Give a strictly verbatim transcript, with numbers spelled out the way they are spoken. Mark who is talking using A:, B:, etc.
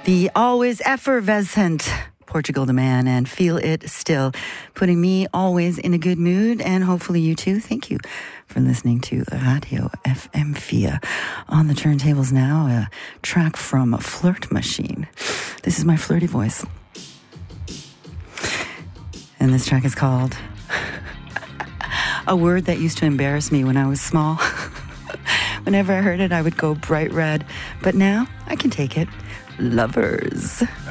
A: The always effervescent Portugal the Man and Feel It Still, putting me always in a good mood, and hopefully you too. Thank you for listening to Radio F M four. On the turntables now, a track from Flirt Machine. This is my flirty voice. And this track is called a word that used to embarrass me when I was small. Whenever I heard it, I would go bright red. But now I can take it. Lovers.